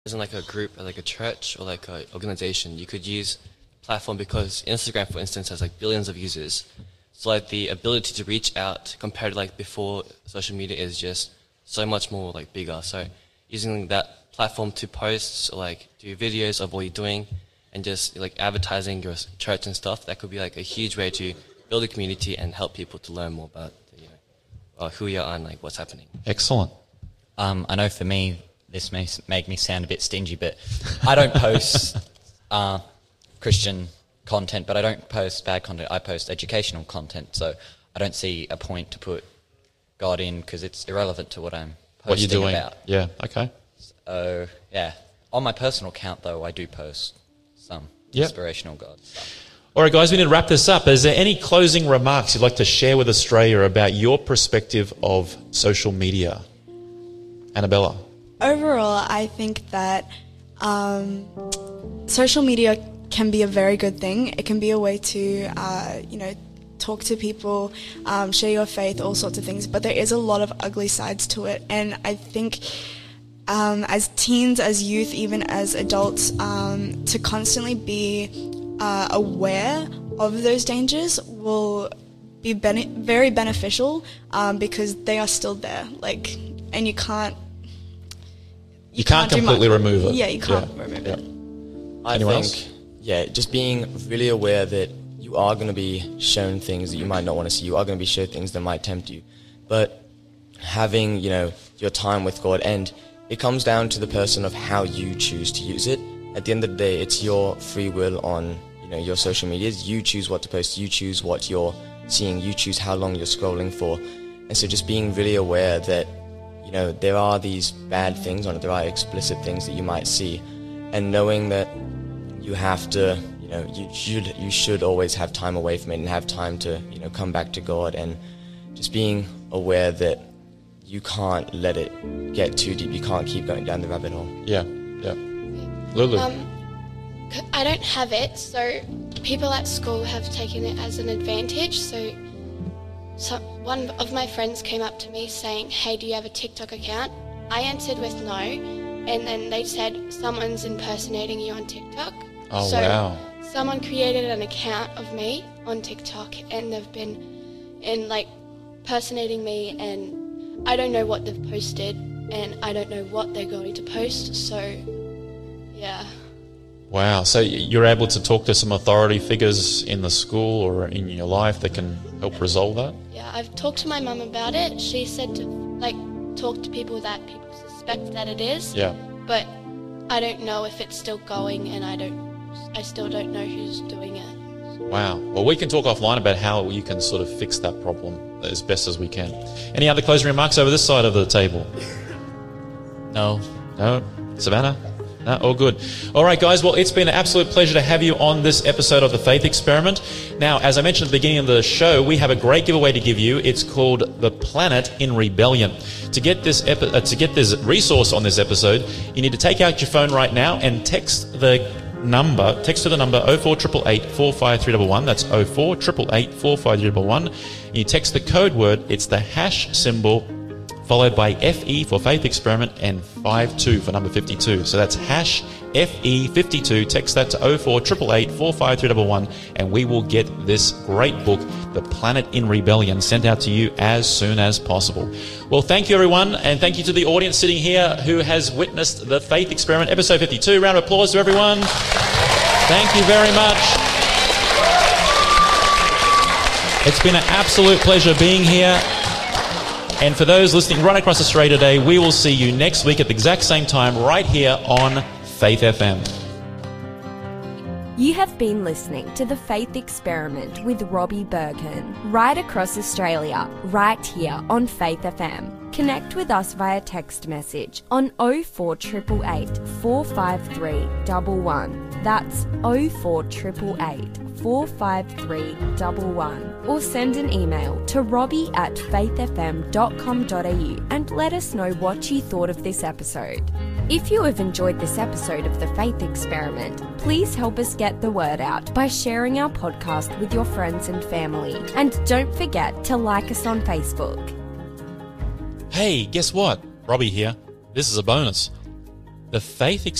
isn't like a group, like a church or like an organization, you could use platform because Instagram, for instance, has like billions of users. So like the ability to reach out compared to like before social media is just so much more like bigger. So using that platform to post or like do videos of what you're doing and just like advertising your church and stuff, that could be like a huge way to build a community and help people to learn more about who you are and like what's happening. Excellent. I know for me, this may make me sound a bit stingy, but I don't post Christian content, but I don't post bad content. I post educational content, so I don't see a point to put God in because it's irrelevant to what I'm posting what you're doing about. Yeah, okay. So, yeah. On my personal account, though, I do post some inspirational God stuff. All right, guys, we need to wrap this up. Is there any closing remarks you'd like to share with Australia about your perspective of social media? Annabella? Overall, I think that social media can be a very good thing. It can be a way to, talk to people, share your faith, all sorts of things. But there is a lot of ugly sides to it. And I think as teens, as youth, even as adults, to constantly be aware of those dangers will be very beneficial because they are still there. Like, and you can't completely remove it. Yeah, you can't remove it. Anyone else? Yeah, just being really aware that you are going to be shown things that you might not want to see. You are going to be shown things that might tempt you. But having, your time with God, and it comes down to the person of how you choose to use it. At the end of the day, it's your free will on, your social medias. You choose what to post. You choose what you're seeing. You choose how long you're scrolling for. And so just being really aware that, there are these bad things on it. There are explicit things that you might see. And knowing that you have to, you should always have time away from it and have time to, come back to God, and just being aware that you can't let it get too deep. You can't keep going down the rabbit hole. Yeah. Lulu? I don't have it, so people at school have taken it as an advantage. So one of my friends came up to me saying, "Hey, do you have a TikTok account?" I answered with no, and then they said, "Someone's impersonating you on TikTok." Oh, so wow. Someone created an account of me on TikTok, and they've been impersonating me, and I don't know what they've posted, and I don't know what they're going to post, so yeah. Wow. So you're able to talk to some authority figures in the school or in your life that can help resolve that? Yeah, I've talked to my mum about it. She said to talk to people that people suspect that it is. Yeah. But I don't know if it's still going, and I still don't know who's doing it. Wow. Well, we can talk offline about how you can sort of fix that problem as best as we can. Any other closing remarks over this side of the table? No. Savannah? No, all good. All right, guys. Well, it's been an absolute pleasure to have you on this episode of The Faith Experiment. Now, as I mentioned at the beginning of the show, we have a great giveaway to give you. It's called The Planet in Rebellion. To get this resource on this episode, you need to take out your phone right now and text to the number 0488 45311. That's 0488 45311. You text the code word. It's the hash symbol followed by FE for Faith Experiment and 52 for number 52. So that's hash FE52. Text that to 0488 45311 and we will get this great book, The Planet in Rebellion, sent out to you as soon as possible. Well, thank you, everyone, and thank you to the audience sitting here who has witnessed The Faith Experiment, episode 52. Round of applause to everyone. Thank you very much. It's been an absolute pleasure being here. And for those listening right across Australia today, we will see you next week at the exact same time right here on Faith FM. You have been listening to The Faith Experiment with Robbie Bergen, right across Australia, right here on Faith FM. Connect with us via text message on 04888 453 111. That's 04888 453 111. Or send an email to robbie@faithfm.com.au and let us know what you thought of this episode. If you have enjoyed this episode of The Faith Experiment, please help us get the word out by sharing our podcast with your friends and family. And don't forget to like us on Facebook. Hey, guess what? Robbie here. This is a bonus. The Faith